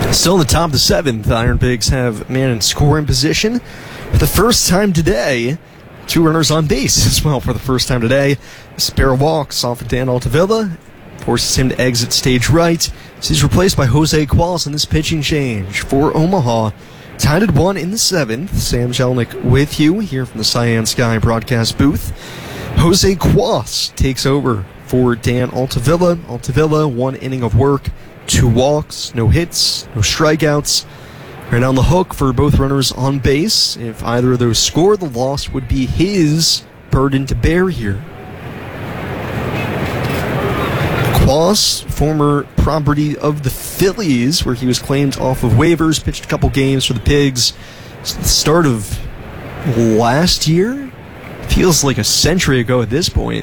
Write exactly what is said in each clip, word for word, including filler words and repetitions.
Still in the top of the seventh, the Iron Pigs have man in scoring position. For the first time today, two runners on base as well for the first time today. This pair of walks off of Dan Altavilla forces him to exit stage right. So he's replaced by Jose Quas in this pitching change for Omaha. Tied at one in the seventh. Sam Jelinek with you here from the Cyan Sky broadcast booth. Jose Quas takes over for Dan Altavilla. Altavilla, one inning of work, two walks, no hits, no strikeouts. Right on the hook for both runners on base. If either of those score, the loss would be his burden to bear here. Quas, former property of the Phillies, where he was claimed off of waivers, pitched a couple games for the Pigs. It's the start of last year? Feels like a century ago at this point.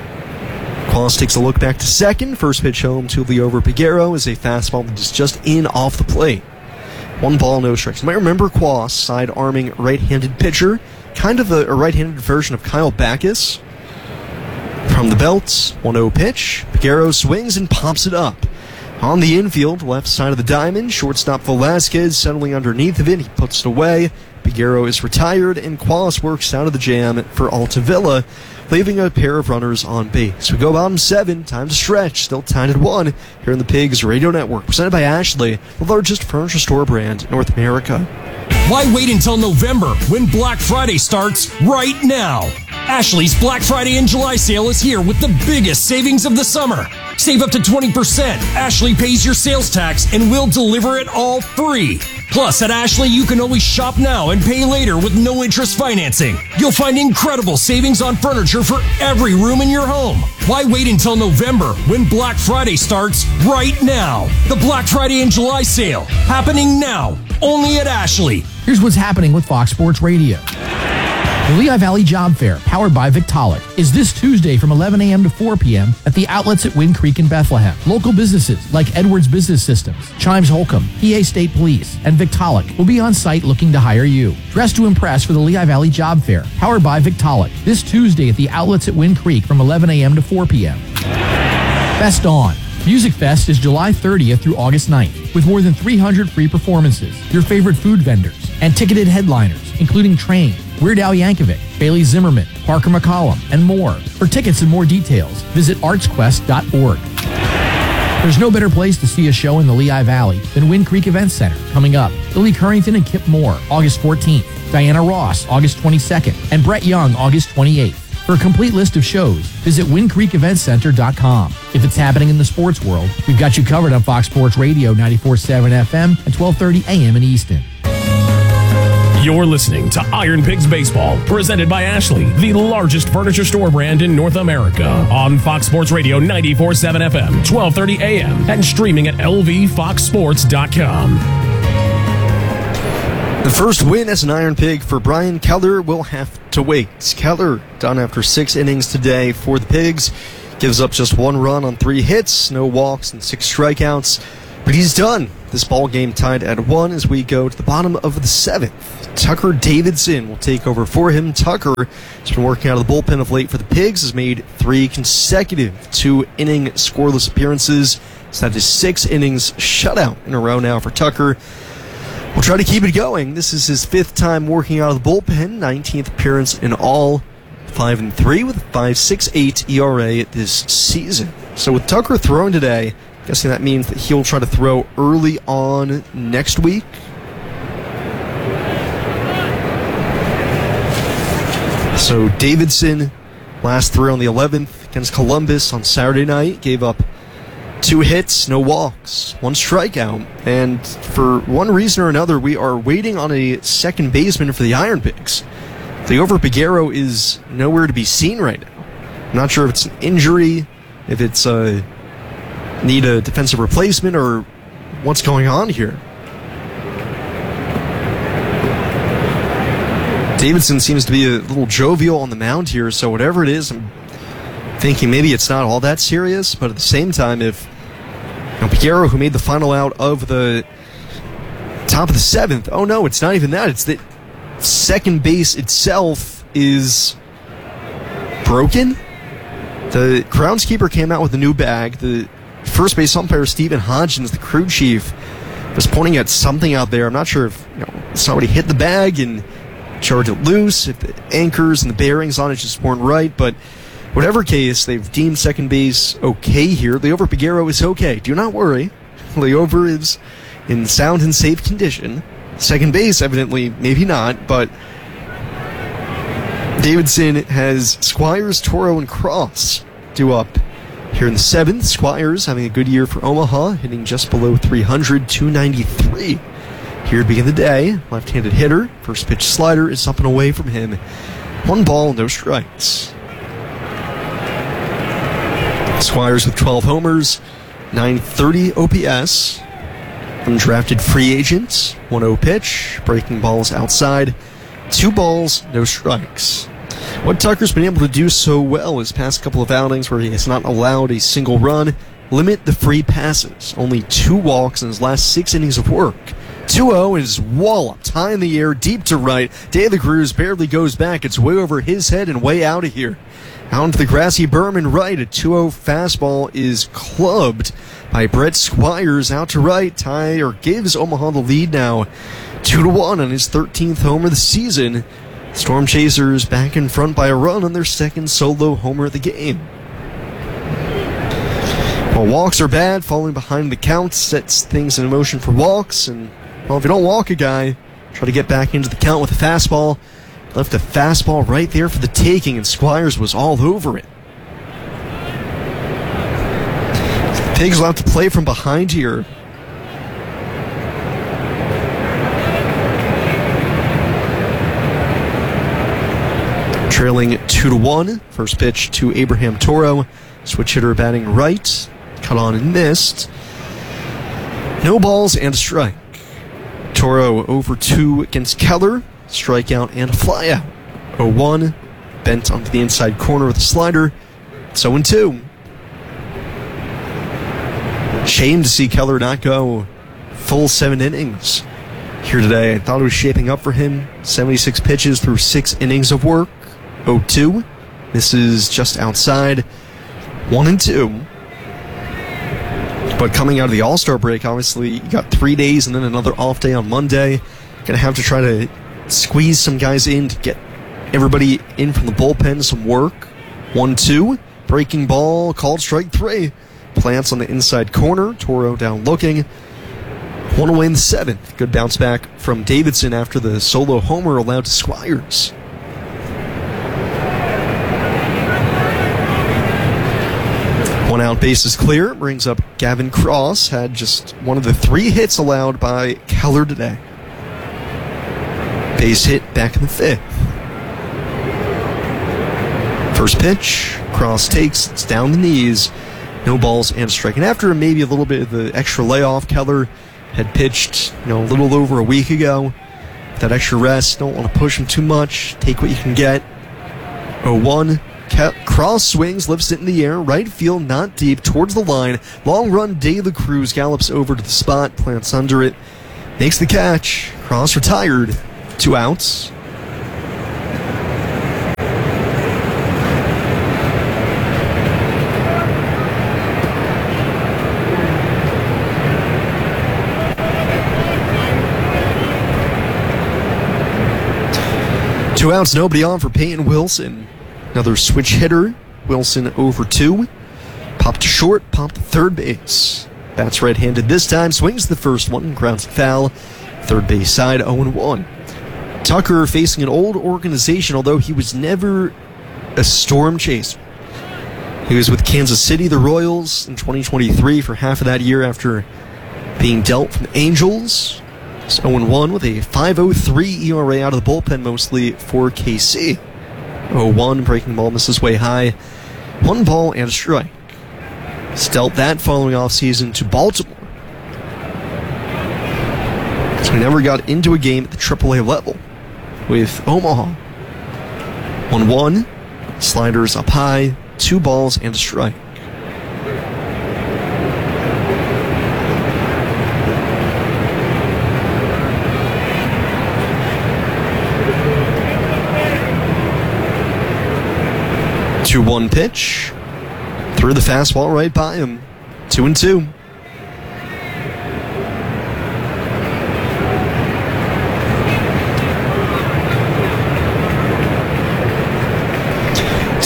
Quas takes a look back to second. First pitch home to Liover Peguero is a fastball that is just in off the plate. One ball, no strikes. You might remember Quas, side-arming right-handed pitcher, kind of a, a right-handed version of Kyle Backus. From the belt, one oh pitch. Peguero swings and pops it up. On the infield, left side of the diamond, shortstop Velasquez settling underneath of it. He puts it away. Peguero is retired, and Quas works out of the jam for Altavilla, leaving a pair of runners on base. We go bottom seven, time to stretch, still tied at one here in the Pigs Radio Network, presented by Ashley, the largest furniture store brand in North America. Why wait until November when Black Friday starts right now? Ashley's Black Friday and July sale is here with the biggest savings of the summer. Save up to twenty percent. Ashley pays your sales tax and will deliver it all free. Plus, at Ashley, you can always shop now and pay later with no interest financing. You'll find incredible savings on furniture for every room in your home. Why wait until November when Black Friday starts right now? The Black Friday and July sale happening now, only at Ashley. Here's what's happening with Fox Sports Radio. The Lehigh Valley Job Fair, powered by Victaulic, is this Tuesday from eleven a.m. to four p.m. at the outlets at Wind Creek in Bethlehem. Local businesses like Edwards Business Systems, Chimes Holcomb, P A State Police, and Victaulic will be on site looking to hire you. Dress to impress for the Lehigh Valley Job Fair, powered by Victaulic, this Tuesday at the outlets at Wind Creek from eleven a.m. to four p.m. Fest On. Music Fest is July thirtieth through August ninth, with more than three hundred free performances, your favorite food vendors, and ticketed headliners, including Train, Weird Al Yankovic, Bailey Zimmerman, Parker McCollum, and more. For tickets and more details, visit arts quest dot org. There's no better place to see a show in the Lehigh Valley than Wind Creek Event Center. Coming up, Billy Currington and Kip Moore, August fourteenth, Diana Ross, August twenty-second, and Brett Young, August twenty-eighth. For a complete list of shows, visit wind creek event center dot com. If it's happening in the sports world, we've got you covered on Fox Sports Radio ninety-four point seven F M and twelve thirty A M in Easton. You're listening to Iron Pigs Baseball, presented by Ashley, the largest furniture store brand in North America. On Fox Sports Radio ninety-four point seven F M, twelve thirty A M, and streaming at L V fox sports dot com. The first win as an Iron Pig for Brian Keller will have to wait. Keller done after six innings today for the Pigs. Gives up just one run on three hits, no walks, and six strikeouts. But he's done. This ball game tied at one as we go to the bottom of the seventh. Tucker Davidson will take over for him. Tucker has been working out of the bullpen of late for the Pigs, has made three consecutive two-inning scoreless appearances. So that is six innings shutout in a row now for Tucker. We'll try to keep it going. This is his fifth time working out of the bullpen, nineteenth appearance in all, five and three with a five point six eight E R A this season. So with Tucker throwing today, I'm guessing that means that he'll try to throw early on next week. So Davidson, last throw on the eleventh against Columbus on Saturday night, gave up two hits, no walks, one strikeout. And for one reason or another, we are waiting on a second baseman for the Iron Pigs. Liover Peguero is nowhere to be seen right now. I'm not sure if it's an injury, if it's a need a defensive replacement, or what's going on here. Davidson seems to be a little jovial on the mound here, so whatever it is, I'm thinking maybe it's not all that serious, but at the same time, if you know, Peguero, who made the final out of the top of the seventh, oh no, it's not even that. It's that second base itself is broken. The groundskeeper came out with a new bag. The first base umpire, Stephen Hodgins, the crew chief, was pointing at something out there. I'm not sure if you know, somebody hit the bag and charged it loose, if the anchors and the bearings on it just weren't right, but whatever case, they've deemed second base okay here. Liover Peguero is okay. Do not worry. Liover is in sound and safe condition. Second base, evidently, maybe not, but Davidson has Squires, Toro, and Cross due up here in the seventh. Squires having a good year for Omaha, hitting just below three hundred, two ninety-three. Here to begin the day, left-handed hitter. First pitch slider is up and away from him. One ball, no strikes. Squires with twelve homers, nine thirty O P S. Undrafted free agent, one oh pitch, breaking balls outside. Two balls, no strikes. What Tucker's been able to do so well his past couple of outings where he has not allowed a single run, limit the free passes. Only two walks in his last six innings of work. two oh is walloped high in the air, deep to right. De La Cruz barely goes back. It's way over his head and way out of here. Out into the grassy berm and right. A two oh fastball is clubbed by Brett Squires out to right. Tie or gives Omaha the lead now. two to one on his thirteenth homer of the season. Storm Chasers back in front by a run on their second solo homer of the game. Well, walks are bad. Falling behind the count sets things in motion for walks. And, well, if you don't walk a guy, try to get back into the count with a fastball. Left a fastball right there for the taking, and Squires was all over it. The Pigs will have to play from behind here. Trailing two to one. First pitch to Abraham Toro. Switch hitter batting right. Cut on and missed. No balls and a strike. Toro over two against Keller. Strikeout and a flyout. oh one. Bent onto the inside corner with a slider. It's oh two. Shame to see Keller not go full seven innings here today. I thought it was shaping up for him. seventy-six pitches through six innings of work. oh two. This is just outside. one and two. But coming out of the All-Star break, obviously, you got three days and then another off day on Monday. Going to have to try to squeeze some guys in to get everybody in from the bullpen, some work. one two. Breaking ball, called strike three. Plants on the inside corner. Toro down looking. One away in the seventh. Good bounce back from Davidson after the solo homer allowed to Squires. One out, base is clear. Brings up Gavin Cross. Had just one of the three hits allowed by Keller today. Base hit back in the fifth. First pitch. Cross takes. It's down the knees. No balls and a strike. And after maybe a little bit of the extra layoff, Keller had pitched, you know, a little over a week ago. That extra rest. Don't want to push him too much. Take what you can get. oh one. Cross swings, lifts it in the air. Right field, not deep, towards the line. Long run, De La Cruz gallops over to the spot, plants under it, makes the catch. Cross retired. Two outs. Two outs, nobody on for Peyton Wilson. Another switch hitter. Wilson over two. Popped to short, popped to third base. Bats right-handed this time. Swings the first one, grounds it foul. Third base side, oh one. Tucker facing an old organization, although he was never a storm chaser. He was with Kansas City, the Royals, in twenty twenty-three for half of that year after being dealt from the Angels. It's oh one with a five oh three E R A out of the bullpen, mostly for K C. oh one, breaking ball misses way high. One ball and a strike. He's dealt that following offseason to Baltimore. So he never got into a game at the triple A level with Omaha. one one, sliders up high, two balls and a strike. two one pitch. Threw the fastball right by him. Two and two.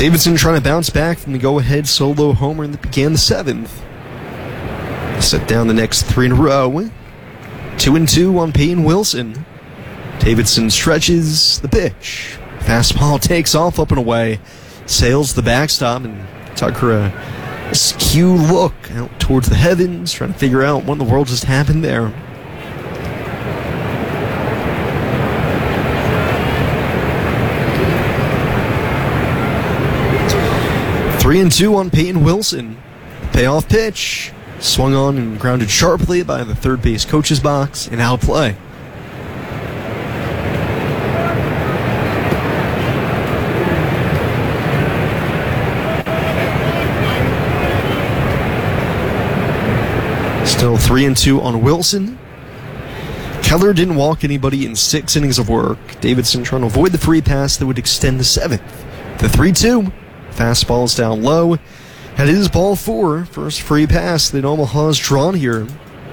Davidson trying to bounce back from the go-ahead solo homer that began the seventh. Set down the next three in a row. Two and two on Peyton Wilson. Davidson stretches the pitch. Fastball takes off up and away. Sails the backstop, and Tucker a askew look out towards the heavens, trying to figure out what in the world just happened there. Three and two on Peyton Wilson. Payoff pitch. Swung on and grounded sharply by the third base coach's box and out of play. Still three and two on Wilson. Keller didn't walk anybody in six innings of work. Davidson trying to avoid the free pass that would extend the seventh. The three two. Fastball is down low. That is ball four. First free pass that Omaha's drawn here.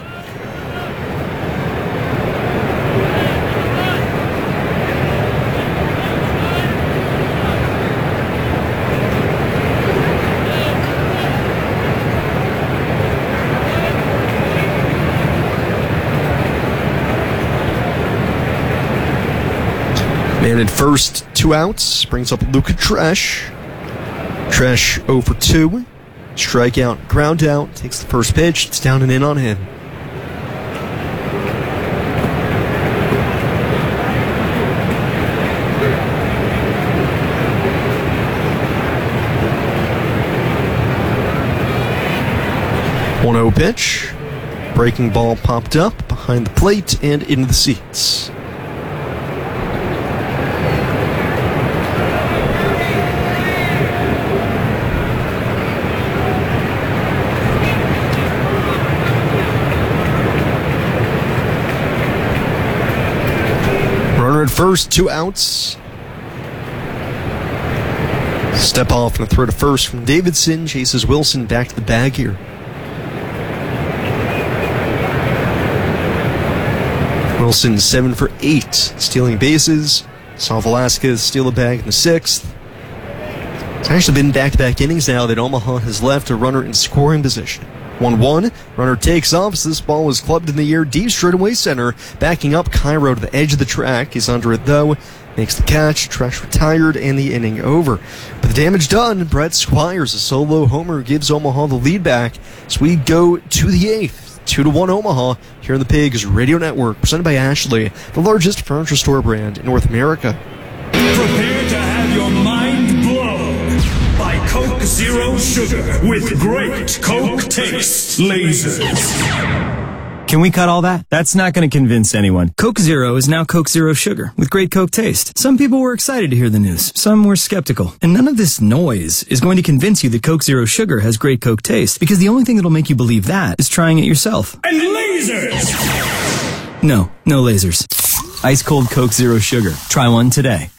Man at first, two outs. Brings up Luca Tresh. Tresh oh for two. Strikeout, ground out. Takes the first pitch. It's down and in on him. one oh pitch. Breaking ball popped up behind the plate and into the seats. Runner at first, two outs. Step off and a throw to first from Davidson. Chases Wilson back to the bag here. Wilson seven for eight, stealing bases. Saw Velasquez steal a bag in the sixth. It's actually been back-to-back innings now that Omaha has left a runner in scoring position. one one, runner takes off as this ball was clubbed in the air deep straightaway center, backing up Cairo to the edge of the track. He's under it though, makes the catch, Tresh retired, and the inning over. But the damage done, Brett Squires, a solo homer, gives Omaha the lead back. So we go to the eighth. Two to one Omaha here on the Pigs Radio Network, presented by Ashley, the largest furniture store brand in North America. Prepare to have your mind blown by Coke Zero Sugar with great Coke taste lasers. Can we cut all that? That's not going to convince anyone. Coke Zero is now Coke Zero Sugar with great Coke taste. Some people were excited to hear the news. Some were skeptical. And none of this noise is going to convince you that Coke Zero Sugar has great Coke taste, because the only thing that'll make you believe that is trying it yourself. And lasers! No, no lasers. Ice cold Coke Zero Sugar. Try one today.